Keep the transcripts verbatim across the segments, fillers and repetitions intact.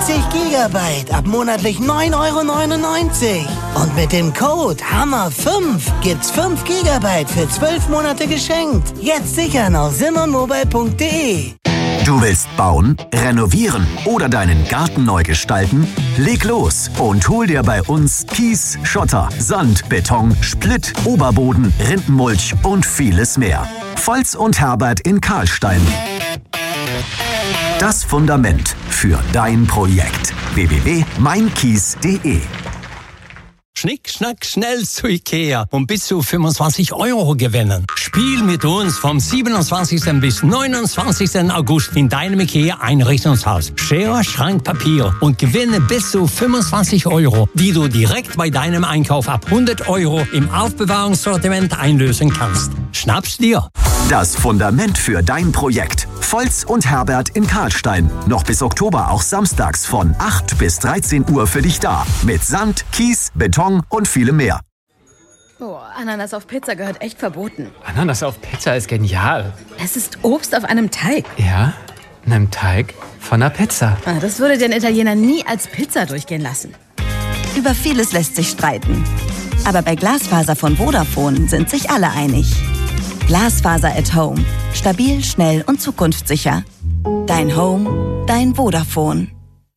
vierzig Gigabyte ab monatlich neun Euro neunundneunzig. Und mit dem Code Hammer fünf gibt's fünf Gigabyte für zwölf Monate geschenkt. Jetzt sichern auf simmermobile punkt de. Du willst bauen, renovieren oder deinen Garten neu gestalten? Leg los und hol dir bei uns Kies, Schotter, Sand, Beton, Splitt, Oberboden, Rindenmulch und vieles mehr. Volz und Herbert in Karlstein. Das Fundament für dein Projekt. w w w punkt mein kies punkt de. Schnick, schnack, schnell zu Ikea und bis zu fünfundzwanzig Euro gewinnen. Spiel mit uns vom siebenundzwanzigsten bis neunundzwanzigsten August in deinem Ikea-Einrichtungshaus. Schere, Schrank, Papier und gewinne bis zu fünfundzwanzig Euro, die du direkt bei deinem Einkauf ab hundert Euro im Aufbewahrungssortiment einlösen kannst. Schnapp's dir! Das Fundament für dein Projekt. Volz und Herbert in Karlstein. Noch bis Oktober auch samstags von acht bis dreizehn Uhr für dich da. Mit Sand, Kies, Beton und vielem mehr. Oh, Ananas auf Pizza gehört echt verboten. Ananas auf Pizza ist genial. Es ist Obst auf einem Teig. Ja, einem Teig von einer Pizza. Das würde den Italiener nie als Pizza durchgehen lassen. Über vieles lässt sich streiten. Aber bei Glasfaser von Vodafone sind sich alle einig. Glasfaser at Home. Stabil, schnell und zukunftssicher. Dein Home, dein Vodafone.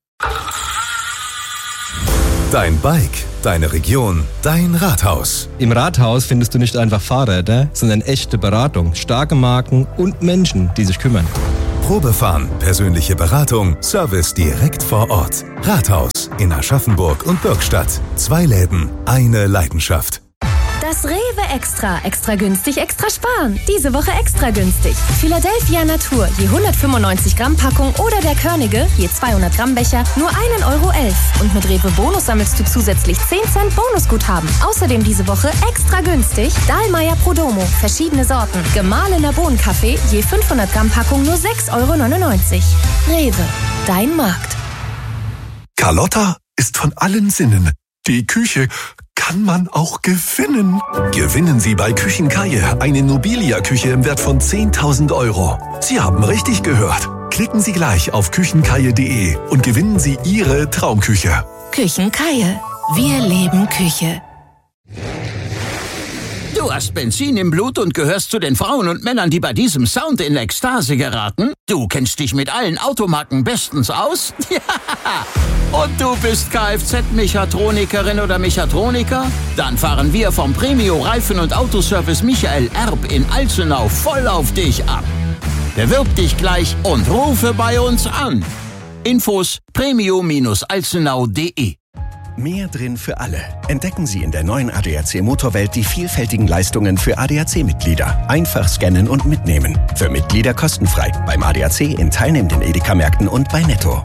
Dein Bike, deine Region, dein Rathaus. Im Rathaus findest du nicht einfach Fahrräder, sondern echte Beratung, starke Marken und Menschen, die sich kümmern. Probefahren, persönliche Beratung, Service direkt vor Ort. Rathaus in Aschaffenburg und Bürgstadt. Zwei Läden, eine Leidenschaft. Das Rewe Extra. Extra günstig, extra sparen. Diese Woche extra günstig. Philadelphia Natur, je hundertfünfundneunzig Gramm Packung oder der Körnige, je zweihundert Gramm Becher, nur ein Euro elf. Und mit Rewe Bonus sammelst du zusätzlich zehn Cent Bonusguthaben. Außerdem diese Woche extra günstig Dahlmeier Prodomo, verschiedene Sorten. Gemahlener Bohnenkaffee, je fünfhundert Gramm Packung nur sechs Euro neunundneunzig. Rewe, dein Markt. Carlotta ist von allen Sinnen. Die Küche kann man auch gewinnen. Gewinnen Sie bei Küchenkaje eine Nobilia-Küche im Wert von zehntausend Euro. Sie haben richtig gehört. Klicken Sie gleich auf küchenkaje punkt de und gewinnen Sie Ihre Traumküche. Küchenkaje. Wir leben Küche. Du hast Benzin im Blut und gehörst zu den Frauen und Männern, die bei diesem Sound in Ekstase geraten? Du kennst dich mit allen Automarken bestens aus? Ja! Und du bist Kfz-Mechatronikerin oder Mechatroniker? Dann fahren wir vom Premio Reifen- und Autoservice Michael Erb in Alzenau voll auf dich ab. Bewirb dich gleich und rufe bei uns an. Infos premio alzenau punkt de. Mehr drin für alle. Entdecken Sie in der neuen A D A C Motorwelt die vielfältigen Leistungen für A D A C-Mitglieder. Einfach scannen und mitnehmen. Für Mitglieder kostenfrei. Beim A D A C in teilnehmenden Edeka-Märkten und bei Netto.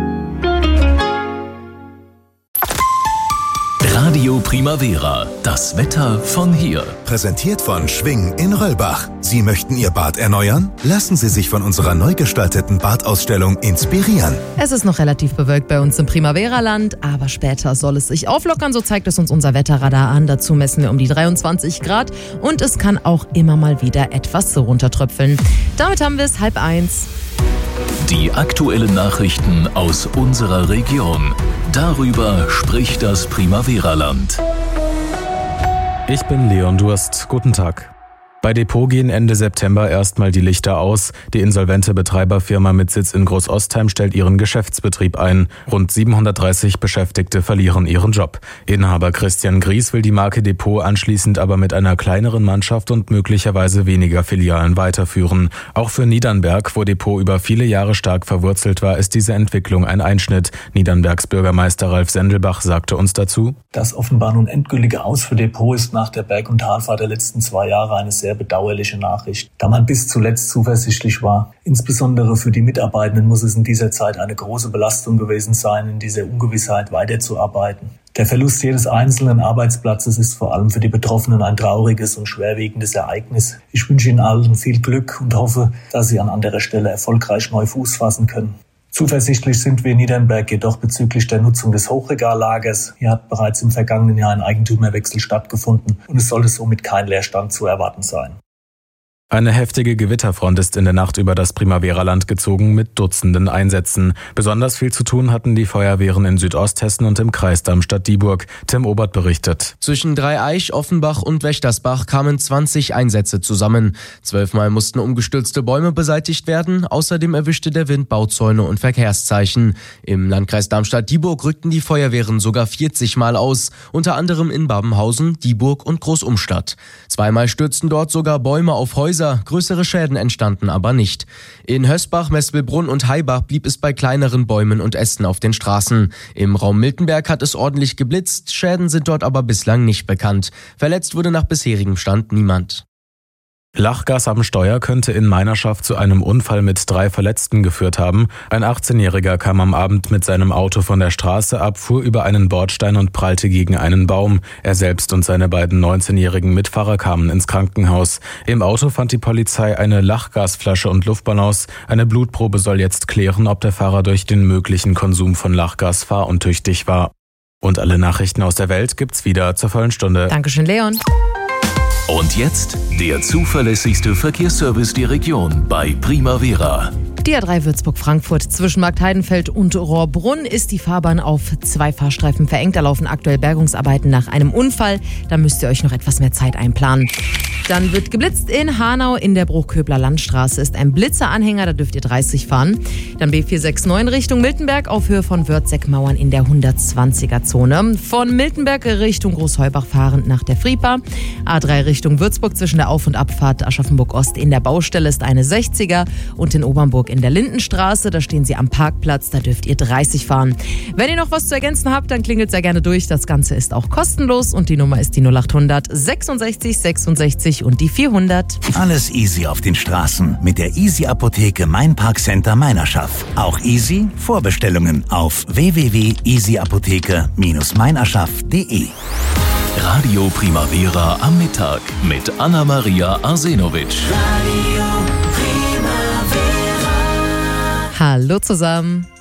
Radio Primavera, das Wetter von hier. Präsentiert von Schwing in Röllbach. Sie möchten Ihr Bad erneuern? Lassen Sie sich von unserer neu gestalteten Badausstellung inspirieren. Es ist noch relativ bewölkt bei uns im Primavera-Land, aber später soll es sich auflockern, so zeigt es uns unser Wetterradar an. Dazu messen wir um die dreiundzwanzig Grad und es kann auch immer mal wieder etwas runtertröpfeln. Damit haben wir es halb eins. Die aktuellen Nachrichten aus unserer Region. Darüber spricht das Primavera-Land. Ich bin Leon Durst. Guten Tag. Bei Depot gehen Ende September erstmal die Lichter aus. Die insolvente Betreiberfirma mit Sitz in Großostheim stellt ihren Geschäftsbetrieb ein. Rund siebenhundertdreißig Beschäftigte verlieren ihren Job. Inhaber Christian Gries will die Marke Depot anschließend aber mit einer kleineren Mannschaft und möglicherweise weniger Filialen weiterführen. Auch für Niedernberg, wo Depot über viele Jahre stark verwurzelt war, ist diese Entwicklung ein Einschnitt. Niedernbergs Bürgermeister Ralf Sendelbach sagte uns dazu: Das offenbar nun endgültige Aus für Depot ist nach der Berg- und Talfahrt der letzten zwei Jahre eine sehr bedauerliche Nachricht, da man bis zuletzt zuversichtlich war. Insbesondere für die Mitarbeitenden muss es in dieser Zeit eine große Belastung gewesen sein, in dieser Ungewissheit weiterzuarbeiten. Der Verlust jedes einzelnen Arbeitsplatzes ist vor allem für die Betroffenen ein trauriges und schwerwiegendes Ereignis. Ich wünsche Ihnen allen viel Glück und hoffe, dass Sie an anderer Stelle erfolgreich neu Fuß fassen können. Zuversichtlich sind wir in Niedernberg jedoch bezüglich der Nutzung des Hochregallagers. Hier hat bereits im vergangenen Jahr ein Eigentümerwechsel stattgefunden und es sollte somit kein Leerstand zu erwarten sein. Eine heftige Gewitterfront ist in der Nacht über das Primavera-Land gezogen mit Dutzenden Einsätzen. Besonders viel zu tun hatten die Feuerwehren in Südosthessen und im Kreis Darmstadt-Dieburg. Tim Obert berichtet. Zwischen Dreieich, Offenbach und Wächtersbach kamen zwanzig Einsätze zusammen. Zwölfmal mussten umgestürzte Bäume beseitigt werden. Außerdem erwischte der Wind Bauzäune und Verkehrszeichen. Im Landkreis Darmstadt-Dieburg rückten die Feuerwehren sogar vierzig Mal aus. Unter anderem in Babenhausen, Dieburg und Großumstadt. Zweimal stürzten dort sogar Bäume auf Häuser. Größere Schäden entstanden aber nicht. In Hösbach, Mespelbrunn und Haibach blieb es bei kleineren Bäumen und Ästen auf den Straßen. Im Raum Miltenberg hat es ordentlich geblitzt, Schäden sind dort aber bislang nicht bekannt. Verletzt wurde nach bisherigem Stand niemand. Lachgas am Steuer könnte in Meinerschaft zu einem Unfall mit drei Verletzten geführt haben. Ein achtzehnjähriger kam am Abend mit seinem Auto von der Straße ab, fuhr über einen Bordstein und prallte gegen einen Baum. Er selbst und seine beiden neunzehnjährigen Mitfahrer kamen ins Krankenhaus. Im Auto fand die Polizei eine Lachgasflasche und Luftballons. Eine Blutprobe soll jetzt klären, ob der Fahrer durch den möglichen Konsum von Lachgas fahruntüchtig war. Und alle Nachrichten aus der Welt gibt's wieder zur vollen Stunde. Dankeschön, Leon. Und jetzt der zuverlässigste Verkehrsservice der Region bei Primavera. Die A drei Würzburg-Frankfurt zwischen Markt Heidenfeld und Rohrbrunn ist die Fahrbahn auf zwei Fahrstreifen verengt. Da laufen aktuell Bergungsarbeiten nach einem Unfall. Da müsst ihr euch noch etwas mehr Zeit einplanen. Dann wird geblitzt in Hanau in der Bruchköbler Landstraße. Ist ein Blitzeranhänger, da dürft ihr dreißig fahren. Dann B vier sechs neun Richtung Miltenberg auf Höhe von Wörthseck-Mauern in der hundertzwanziger-Zone. Von Miltenberg Richtung Großheubach fahrend nach der Fripa. A drei Richtung Würzburg zwischen der Auf- und Abfahrt Aschaffenburg-Ost in der Baustelle ist eine sechziger und in Obernburg in der Lindenstraße, da stehen sie am Parkplatz, da dürft ihr dreißig fahren. Wenn ihr noch was zu ergänzen habt, dann klingelt sehr gerne durch. Das Ganze ist auch kostenlos und die Nummer ist die null acht hundert sechsundsechzig sechsundsechzig und die vierhundert. Alles easy auf den Straßen mit der Easy Apotheke Mein Parkcenter Meinerschaft. Auch easy Vorbestellungen auf w w w punkt easy apotheke Bindestrich meinerschaft punkt de. Radio Primavera am Mittag mit Anna-Maria Arsenovic. Hallo zusammen.